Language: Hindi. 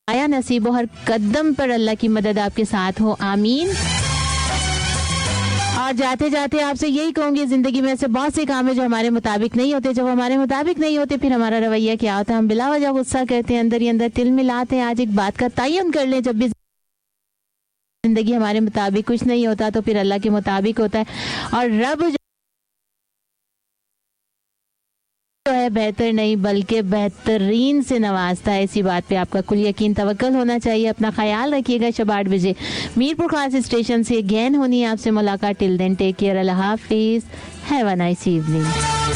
आया नसीब हो, हर कदम पर अल्लाह की मदद आपके साथ हो, आमीन। और जाते जाते आपसे यही कहूंगी, जिंदगी में ऐसे बहुत से काम है जो हमारे मुताबिक नहीं होते। जब हमारे मुताबिक नहीं होते फिर हमारा रवैया क्या होता है? हम बिला वजह गुस्सा करते हैं, अंदर ही अंदर तिल मिलाते हैं। आज एक बात का तयन कर लें, जब भी जिंदगी हमारे मुताबिक कुछ नहीं होता तो फिर अल्लाह के मुताबिक होता है, और रब जो है बेहतर नहीं बल्कि बेहतरीन से नवाजता है। इसी बात पे आपका कुल यकीन तवक्कल होना चाहिए। अपना ख्याल रखिएगा। शब 8 बजे मीरपुर खास स्टेशन से अगेन होनी है आपसे मुलाकात। Till then take care, Allah Hafiz, have a nice evening.